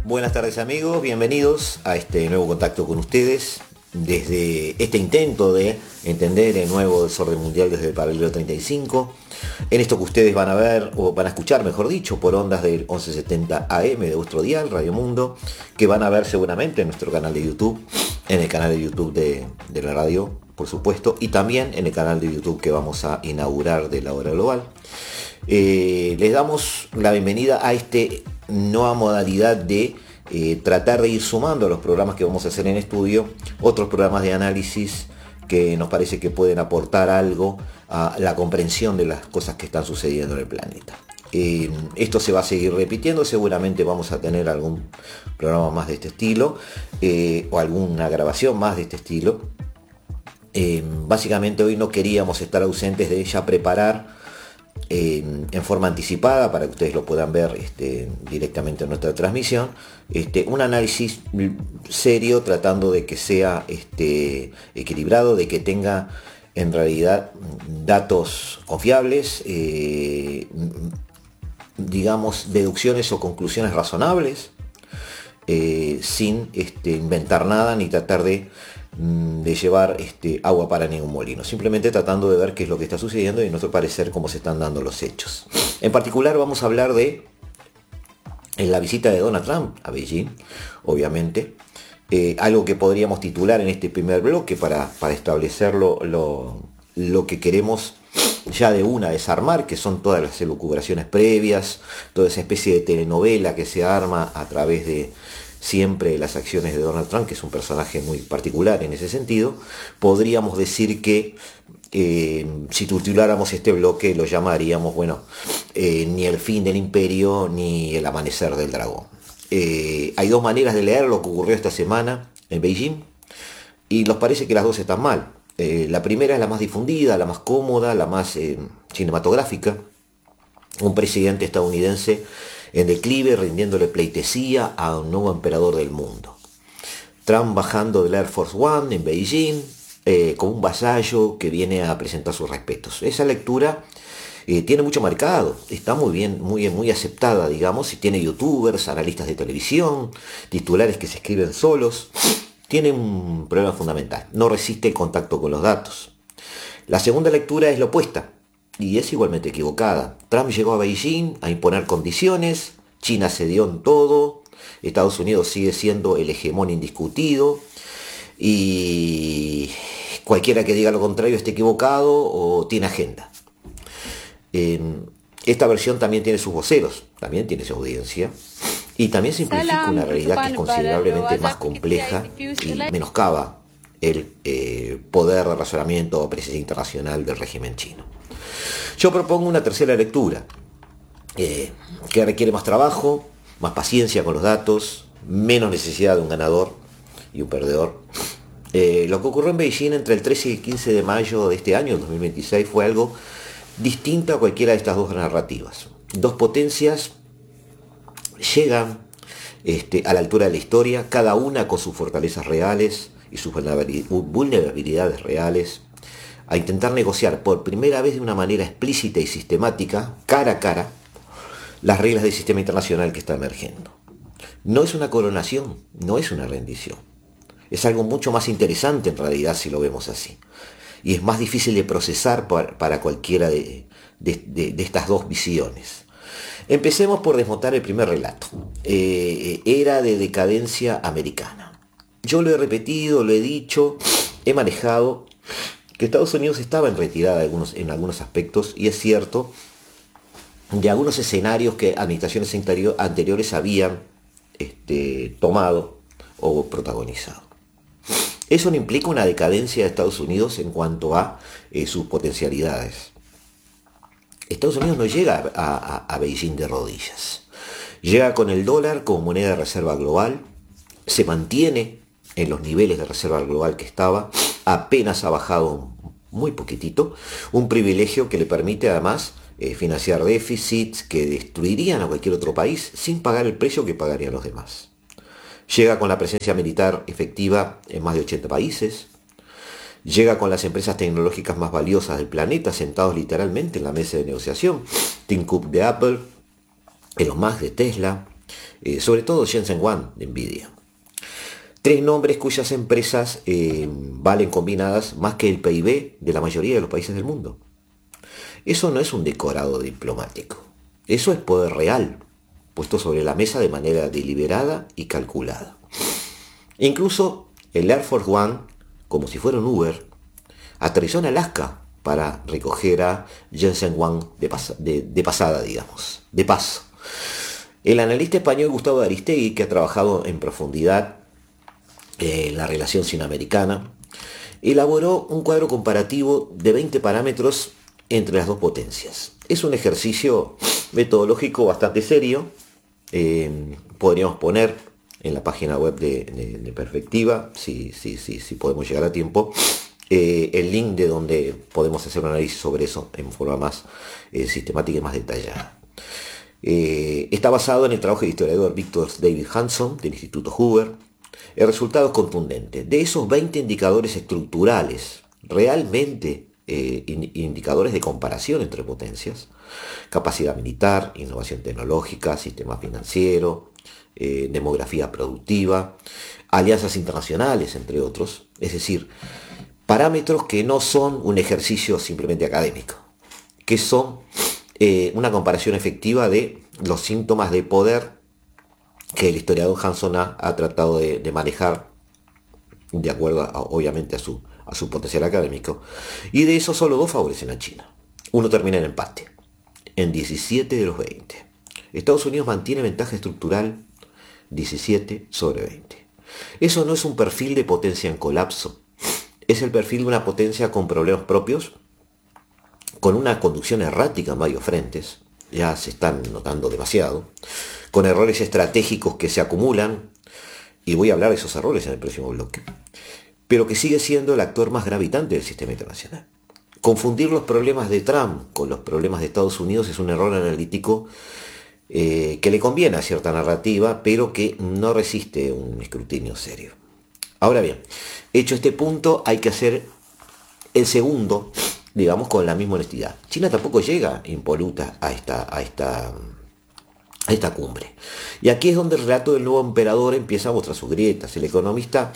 Buenas tardes amigos, bienvenidos a este nuevo contacto con ustedes desde este intento de entender el nuevo desorden mundial desde el paralelo 35. En esto que ustedes van a ver, o van a escuchar mejor dicho, por ondas del 1170 AM de vuestro dial, Radio Mundo, que van a ver seguramente en nuestro canal de YouTube, en el canal de YouTube de la radio, por supuesto, y también en el canal de YouTube que vamos a inaugurar de la hora global. Les damos la bienvenida a este nueva modalidad de tratar de ir sumando a los programas que vamos a hacer en estudio, otros programas de análisis que nos parece que pueden aportar algo a la comprensión de las cosas que están sucediendo en el planeta. Esto se va a seguir repitiendo, seguramente vamos a tener algún programa más de este estilo, o alguna grabación más de este estilo. Básicamente hoy no queríamos estar ausentes de ya preparar en forma anticipada para que ustedes lo puedan ver directamente en nuestra transmisión, un análisis serio tratando de que sea equilibrado, de que tenga en realidad datos confiables, digamos deducciones o conclusiones razonables, sin inventar nada ni tratar de llevar agua para ningún molino, simplemente tratando de ver qué es lo que está sucediendo y en nuestro parecer cómo se están dando los hechos. En particular vamos a hablar de la visita de Donald Trump a Beijing, obviamente, algo que podríamos titular en este primer bloque para establecer lo que queremos ya de una desarmar, que son todas las elucubraciones previas, toda esa especie de telenovela que se arma a través de siempre las acciones de Donald Trump, que es un personaje muy particular en ese sentido. Podríamos decir que si tituláramos este bloque lo llamaríamos, ni el fin del imperio ni el amanecer del dragón. Hay dos maneras de leer lo que ocurrió esta semana en Beijing y nos parece que las dos están mal. La primera es la más difundida, la más cómoda, la más cinematográfica. Un presidente estadounidense en declive, rindiéndole pleitesía a un nuevo emperador del mundo. Trump bajando del Air Force One en Beijing, como un vasallo que viene a presentar sus respetos. Esa lectura tiene mucho marcado, está muy bien, muy aceptada, digamos, y tiene youtubers, analistas de televisión, titulares que se escriben solos. Tiene un problema fundamental, no resiste el contacto con los datos. La segunda lectura es la opuesta, y es igualmente equivocada. Trump llegó a Beijing a imponer condiciones, China cedió en todo, Estados Unidos sigue siendo el hegemón indiscutido, y cualquiera que diga lo contrario está equivocado o tiene agenda. Esta versión también tiene sus voceros, también tiene su audiencia, y también simplifica una realidad que es considerablemente más compleja y menoscaba el poder de razonamiento o presencia internacional del régimen chino. Yo propongo una tercera lectura que requiere más trabajo, más paciencia con los datos, menos necesidad de un ganador y un perdedor. Lo que ocurrió en Beijing entre el 13 y el 15 de mayo de este año, 2026, fue algo distinto a cualquiera de estas dos narrativas. Dos potencias llegan a la altura de la historia, cada una con sus fortalezas reales y sus vulnerabilidades reales, a intentar negociar por primera vez de una manera explícita y sistemática, cara a cara, las reglas del sistema internacional que está emergiendo. No es una coronación, no es una rendición. Es algo mucho más interesante en realidad si lo vemos así. Y es más difícil de procesar para cualquiera de estas dos visiones. Empecemos por desmontar el primer relato. Era de decadencia americana. Yo lo he repetido, lo he dicho, he manejado que Estados Unidos estaba en retirada en algunos aspectos, y es cierto, de algunos escenarios que administraciones anteriores habían tomado o protagonizado. Eso no implica una decadencia de Estados Unidos en cuanto a sus potencialidades. Estados Unidos no llega a Beijing de rodillas. Llega con el dólar como moneda de reserva global, se mantiene en los niveles de reserva global que estaba, apenas ha bajado muy poquitito, un privilegio que le permite además financiar déficits que destruirían a cualquier otro país sin pagar el precio que pagarían los demás. Llega con la presencia militar efectiva en más de 80 países, llega con las empresas tecnológicas más valiosas del planeta sentados literalmente en la mesa de negociación, Tim Cook de Apple, Elon Musk de Tesla, sobre todo Jensen Huang de Nvidia. Tres nombres cuyas empresas valen combinadas más que el PIB de la mayoría de los países del mundo. Eso no es un decorado diplomático, eso es poder real, puesto sobre la mesa de manera deliberada y calculada. Incluso el Air Force One, como si fuera un Uber, aterrizó en Alaska para recoger a Jensen Huang de pasada, digamos, de paso. El analista español Gustavo de Aristegui, que ha trabajado en profundidad en la relación sinoamericana, elaboró un cuadro comparativo de 20 parámetros entre las dos potencias. Es un ejercicio metodológico bastante serio. Podríamos poner en la página web de Perspectiva, si podemos llegar a tiempo, el link de donde podemos hacer un análisis sobre eso en forma más sistemática y más detallada. Está basado en el trabajo del historiador Victor David Hanson del Instituto Hoover. El resultado es contundente. De esos 20 indicadores estructurales, realmente indicadores de comparación entre potencias, capacidad militar, innovación tecnológica, sistema financiero, demografía productiva, alianzas internacionales, entre otros, es decir, parámetros que no son un ejercicio simplemente académico, que son una comparación efectiva de los síntomas de poder que el historiador Hanson ha tratado de manejar de acuerdo obviamente a su potencial académico, y de eso solo dos favorecen a China. Uno termina en empate, en 17 de los 20. Estados Unidos mantiene ventaja estructural 17 sobre 20. Eso no es un perfil de potencia en colapso, es el perfil de una potencia con problemas propios, con una conducción errática en varios frentes, ya se están notando demasiado, con errores estratégicos que se acumulan, y voy a hablar de esos errores en el próximo bloque, pero que sigue siendo el actor más gravitante del sistema internacional. Confundir los problemas de Trump con los problemas de Estados Unidos es un error analítico que le conviene a cierta narrativa, pero que no resiste un escrutinio serio. Ahora bien, hecho este punto, hay que hacer el segundo, digamos, con la misma honestidad. China tampoco llega impoluta a esta cumbre. Y aquí es donde el relato del nuevo emperador empieza a mostrar sus grietas. El economista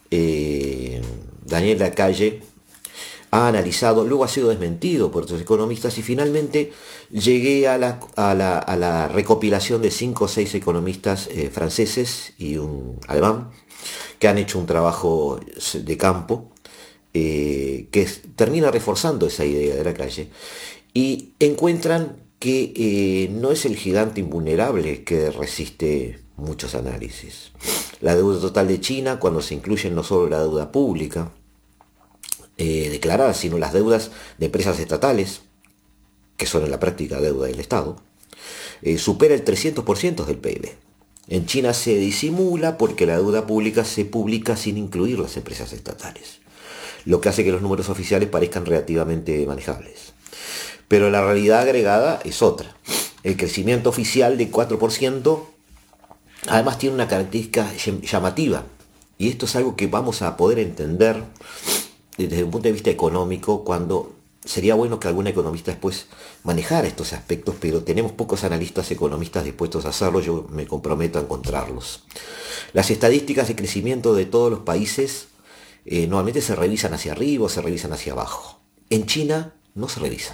Daniel Lacalle ha analizado, luego ha sido desmentido por otros economistas, y finalmente llegué a la recopilación de 5 o 6 economistas franceses y un alemán que han hecho un trabajo de campo que termina reforzando esa idea de Lacalle, y encuentran que no es el gigante invulnerable que resiste muchos análisis. La deuda total de China, cuando se incluye no solo la deuda pública declarada, sino las deudas de empresas estatales, que son en la práctica deuda del Estado, supera el 300% del PIB. En China se disimula porque la deuda pública se publica sin incluir las empresas estatales, lo que hace que los números oficiales parezcan relativamente manejables. Pero la realidad agregada es otra. El crecimiento oficial de 4% además tiene una característica llamativa, y esto es algo que vamos a poder entender desde un punto de vista económico, cuando sería bueno que algún economista después manejara estos aspectos, pero tenemos pocos analistas economistas dispuestos a hacerlo. Yo me comprometo a encontrarlos. Las estadísticas de crecimiento de todos los países normalmente se revisan hacia arriba o se revisan hacia abajo. En China no se revisan.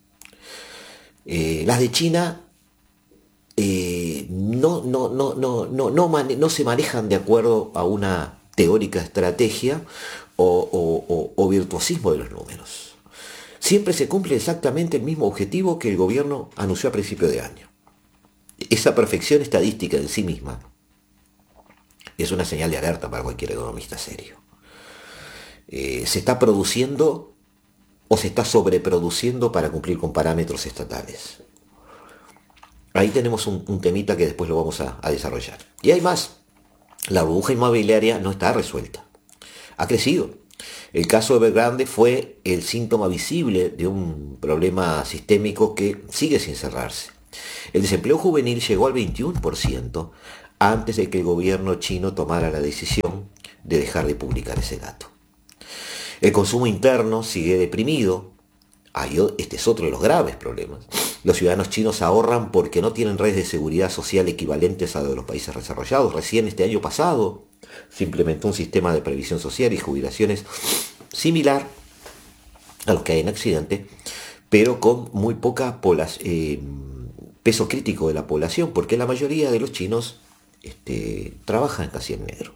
Las de China no se manejan de acuerdo a una teórica estrategia o virtuosismo de los números. Siempre se cumple exactamente el mismo objetivo que el gobierno anunció a principio de año. Esa perfección estadística en sí misma es una señal de alerta para cualquier economista serio. Se está produciendo o se está sobreproduciendo para cumplir con parámetros estatales. Ahí tenemos un temita que después lo vamos a desarrollar. Y hay más. La burbuja inmobiliaria no está resuelta. Ha crecido. El caso de Evergrande fue el síntoma visible de un problema sistémico que sigue sin cerrarse. El desempleo juvenil llegó al 21% antes de que el gobierno chino tomara la decisión de dejar de publicar ese dato. El consumo interno sigue deprimido. Este es otro de los graves problemas. Los ciudadanos chinos ahorran porque no tienen redes de seguridad social equivalentes a los de los países desarrollados. Recién este año pasado se implementó un sistema de previsión social y jubilaciones similar a los que hay en Occidente, pero con muy poca peso crítico de la población, porque la mayoría de los chinos trabajan casi en negro.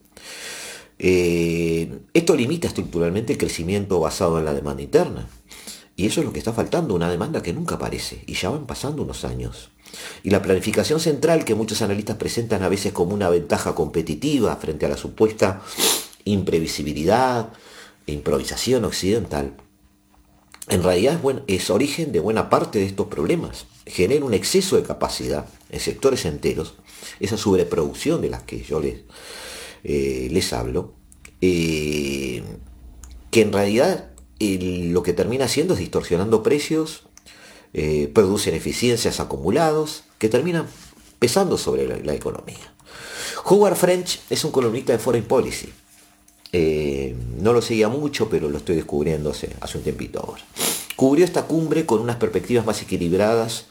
Esto limita estructuralmente el crecimiento basado en la demanda interna. Y eso es lo que está faltando, una demanda que nunca aparece, y ya van pasando unos años. Y la planificación central que muchos analistas presentan a veces como una ventaja competitiva frente a la supuesta imprevisibilidad e improvisación occidental, en realidad es origen de buena parte de estos problemas. Genera un exceso de capacidad en sectores enteros, esa sobreproducción de las que yo les hablo, que en realidad lo que termina haciendo es distorsionando precios, producen eficiencias acumulados que terminan pesando sobre la economía. Howard French es un columnista de Foreign Policy. No lo seguía mucho, pero lo estoy descubriendo hace un tiempito ahora. Cubrió esta cumbre con unas perspectivas más equilibradas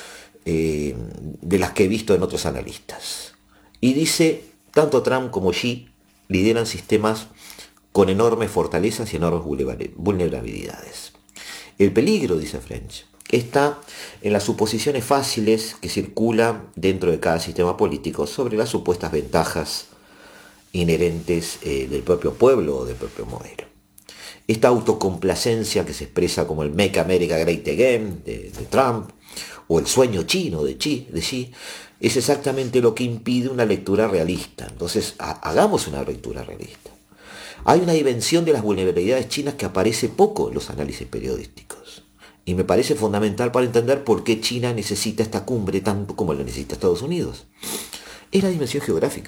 de las que he visto en otros analistas. Y dice, tanto Trump como Xi lideran sistemas con enormes fortalezas y enormes vulnerabilidades. El peligro, dice French, está en las suposiciones fáciles que circulan dentro de cada sistema político sobre las supuestas ventajas inherentes del propio pueblo o del propio modelo. Esta autocomplacencia que se expresa como el Make America Great Again de Trump o el sueño chino de Xi es exactamente lo que impide una lectura realista. Entonces, hagamos una lectura realista. Hay una dimensión de las vulnerabilidades chinas que aparece poco en los análisis periodísticos. Y me parece fundamental para entender por qué China necesita esta cumbre tanto como la necesita Estados Unidos. Es la dimensión geográfica.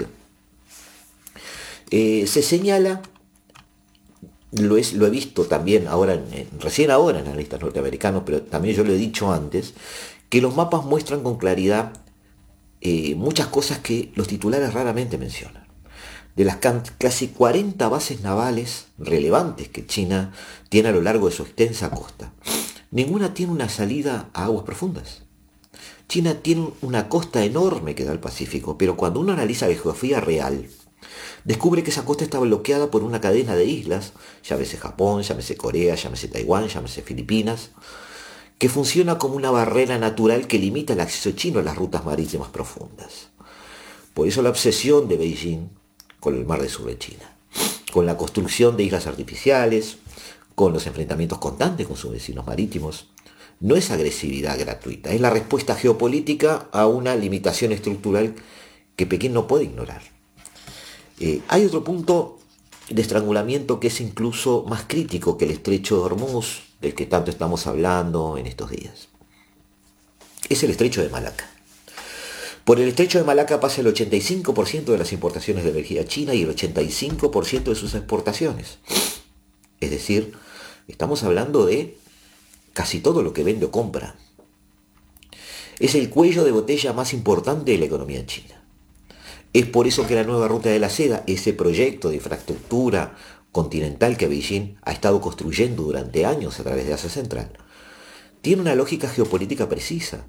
Se señala, lo he visto también recién ahora en analistas norteamericanos, pero también yo lo he dicho antes, que los mapas muestran con claridad muchas cosas que los titulares raramente mencionan. De las casi 40 bases navales relevantes que China tiene a lo largo de su extensa costa, ninguna tiene una salida a aguas profundas. China tiene una costa enorme que da al Pacífico, pero cuando uno analiza la geografía real, descubre que esa costa está bloqueada por una cadena de islas, llámese Japón, llámese Corea, llámese Taiwán, llámese Filipinas, que funciona como una barrera natural que limita el acceso chino a las rutas marítimas profundas. Por eso la obsesión de Beijing con el mar del sur de China, con la construcción de islas artificiales, con los enfrentamientos constantes con sus vecinos marítimos, no es agresividad gratuita, es la respuesta geopolítica a una limitación estructural que Pekín no puede ignorar. Hay otro punto de estrangulamiento que es incluso más crítico que el estrecho de Hormuz, del que tanto estamos hablando en estos días. Es el estrecho de Malaca. Por el estrecho de Malaca pasa el 85% de las importaciones de energía china y el 85% de sus exportaciones. Es decir, estamos hablando de casi todo lo que vende o compra. Es el cuello de botella más importante de la economía china. Es por eso que la nueva ruta de la seda, ese proyecto de infraestructura continental que Beijing ha estado construyendo durante años a través de Asia Central, tiene una lógica geopolítica precisa,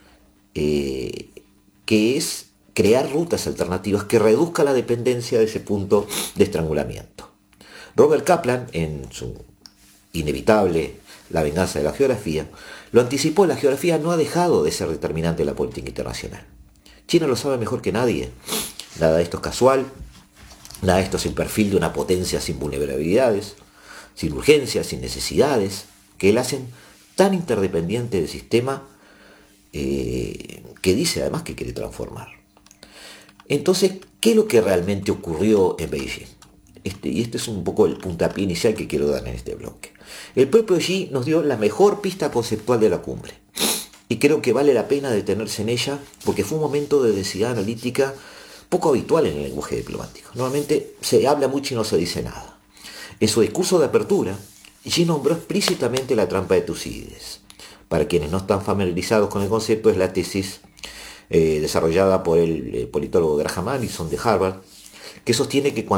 que es crear rutas alternativas que reduzcan la dependencia de ese punto de estrangulamiento. Robert Kaplan, en su inevitable La venganza de la geografía, lo anticipó: la geografía no ha dejado de ser determinante en la política internacional. China lo sabe mejor que nadie. Nada de esto es casual, nada de esto es el perfil de una potencia sin vulnerabilidades, sin urgencias, sin necesidades, que la hacen tan interdependiente del sistema que dice además que quiere transformar. Entonces, ¿qué es lo que realmente ocurrió en Beijing? Este es un poco el puntapié inicial que quiero dar en este bloque. El propio Xi nos dio la mejor pista conceptual de la cumbre, y creo que vale la pena detenerse en ella porque fue un momento de densidad analítica poco habitual en el lenguaje diplomático. Normalmente se habla mucho y no se dice nada. En su discurso de apertura, Xi nombró explícitamente la trampa de Tucídides. Para quienes no están familiarizados con el concepto, es la tesis desarrollada por el politólogo Graham Allison de Harvard, que sostiene que cuando